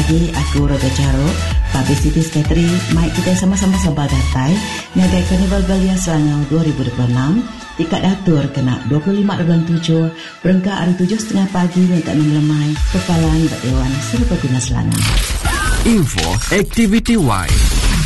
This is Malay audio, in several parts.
pagi, aku Roda Jaruk, Publicity Secretary. Mari kita sama-sama datai nyagai Karnival Belia Selangor 2026. Tiket atur kena 25 bulan 7, berengkak hari 7.30 pagi yang tak melemai kepalaan Dewan Serbaguna Selangor. Info Activity Wise.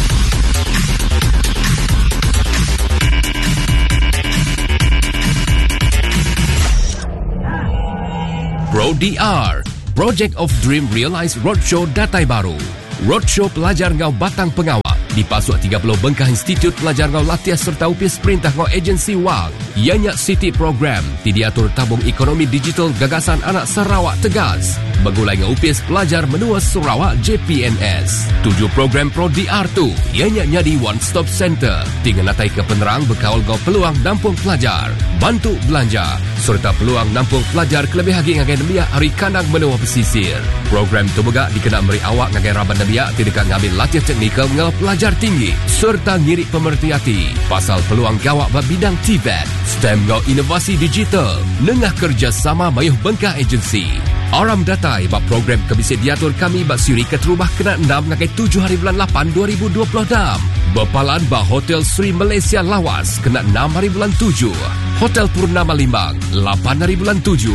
ProDR, Project of Dream Realized Roadshow Datai Baru. Roadshow pelajar ngau batang pengawal dipasuk 30 Bengkah Institut Pelajar ngau latihan serta upis perintah ngau agensi WAG. Ianya City Program diatur tabung ekonomi digital gagasan anak Sarawak Tegas. Begulai ngau upis pelajar menua Sarawak JPNS. 7 program ProDR tu ianya nyadi One Stop Center. Tinggal natai ke penerang berkawal ngau peluang nampung pelajar. Bantu belanja serta peluang nampung pelajar kelebih hagi ngagai nemiak hari kanang menua pesisir. Program tu begak dikenal meri awak ngagai raban nemiak tidak ngambil latihan teknikal ngau pelajar tinggi serta ngirik pemerhati pasal peluang gawak bidang TVET, STEM ngau inovasi digital, nengah kerjasama mayuh Bengkah Agency. Aram datai bak program kebisi diatur kami bak siri ke terubah kena 6 ngagai 7 hari bulan 8 2026. Berpalan bak Hotel Sri Malaysia Lawas kena 6 hari bulan 7. Hotel Purnama Limbang 8 hari bulan 7.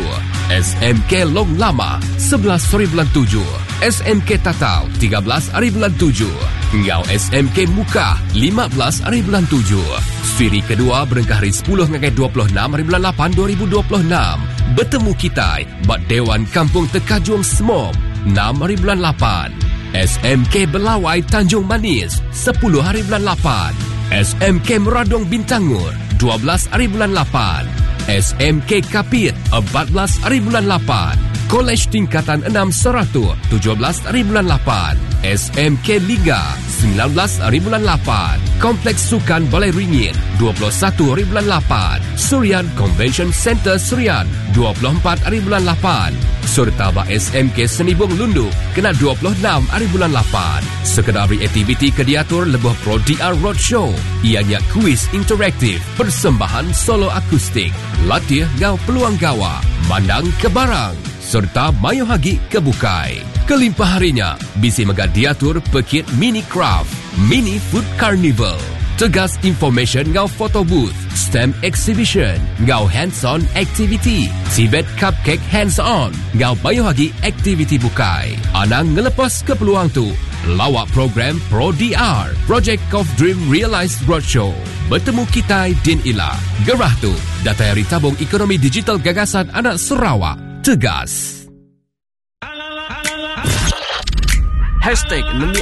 SMK Long Lama 11 hari bulan 7. SMK Tatau 13 hari bulan 7. Ngau SMK Muka 15 hari bulan 7. Siri kedua berengkah hari 10 ngagai 26 hari bulan 8 2026. Bertemu kita bak Dewan Kampung Tekajung Semom 6 hari bulan 8. SMK Belawai Tanjung Manis 10 hari bulan 8. SMK Meradong Bintangur 12 hari bulan 8. SMK Kapit 14 hari bulan 8. Kolej Tingkatan 6 Seratu 17 hari bulan 8. SMK Liga 19 hari bulan 8. Kompleks Sukan Balai Ringin 21 hari bulan 8. Surian Convention Center Surian 24 hari bulan 8. Serta bak SMK Senibung Lundu kena 26 hari bulan 8. Sekedari aktiviti kediatur lebuh ProDR Roadshow. Ianya kuis interaktif, persembahan solo akustik, latih ngau peluang gawa, mandang ke barang serta mayu hagi kebukai. Kelimpah harinya, bisi megah diatur pekit mini craft, mini food carnival. Tegas information ngau photo booth, STEM exhibition, ngau hands-on activity, Tibet cupcake hands-on, ngau bayu hagi aktiviti bukai. Anang ngelepas ke peluang tu, lawak program ProDR, Project of Dream Realized Roadshow. Bertemu kita Din Ila. Gerah tu, data hari tabung ekonomi digital gagasan anak Sarawak. Tegas.